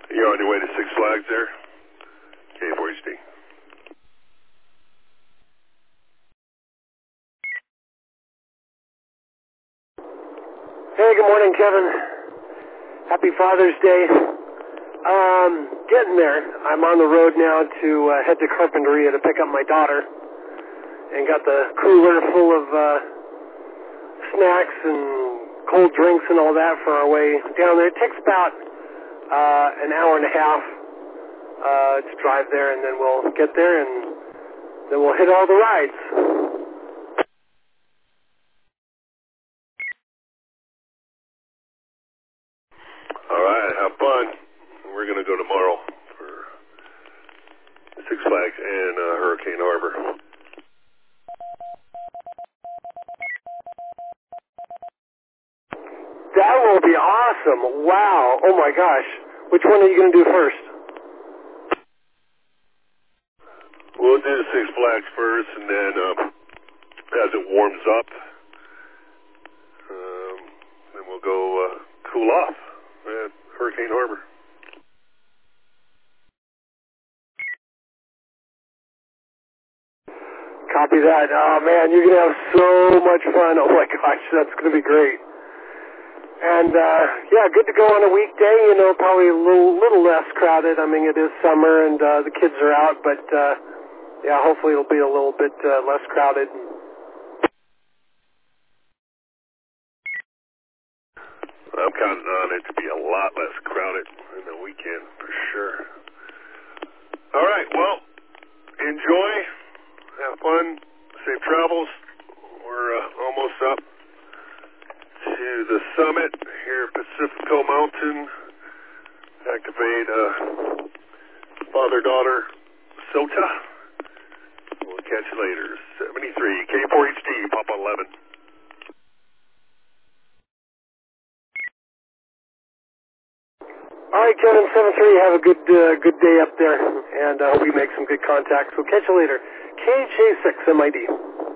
You're on your way to Six Flags there? K4HD. Hey, good morning, Kevin. Happy Father's Day. Getting there. I'm on the road now to head to Carpinteria to pick up my daughter. And got the cooler full of snacks and cold drinks and all that for our way down there. It takes about an hour and a half to drive there, and then we'll get there, and then we'll hit all the rides. All right, have fun. We're going to go tomorrow for Six Flags and Hurricane Harbor. That will be awesome. Wow. Oh, my gosh. Which one are you going to do first? We'll do Six Flags first, and then as it warms up, then we'll go cool off at Hurricane Harbor. Copy that. Oh, man, you're going to have so much fun. Oh, my gosh, that's going to be great. And, yeah, good to go on a weekday, you know, probably a little less crowded. I mean, it is summer and the kids are out, but, yeah, hopefully it'll be a little bit less crowded. I'm counting on it to be a lot less crowded in the weekend, for sure. All right, well, enjoy. Have fun. Safe travels. We're almost up to the summit here at Pacifico Mountain. Activate father-daughter SOTA. We'll catch you later. 73 K4HD, Papa 11. All right, Kevin, 7-3, have a good day up there, and I hope you make some good contacts. We'll catch you later. KJ6 MID.